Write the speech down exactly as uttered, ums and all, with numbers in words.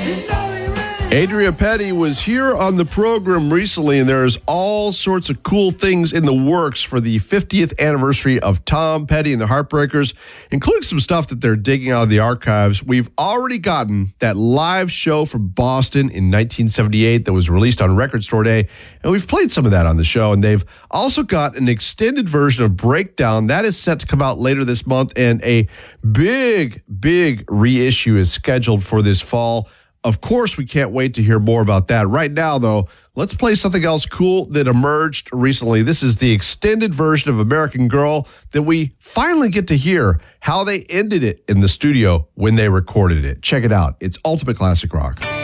Adria Petty was here on the program recently, and there's all sorts of cool things in the works for the fiftieth anniversary of Tom Petty and the Heartbreakers, including some stuff that they're digging out of the archives. We've already gotten that live show from Boston in nineteen seventy-eight that was released on Record Store Day, and we've played some of that on the show, and they've also got an extended version of Breakdown that is set to come out later this month, and a big, big reissue is scheduled for this fall. Of course, we can't wait to hear more about that. Right now, though, let's play something else cool that emerged recently. This is the extended version of American Girl that we finally get to hear how they ended it in the studio when they recorded it. Check it out. It's Ultimate Classic Rock.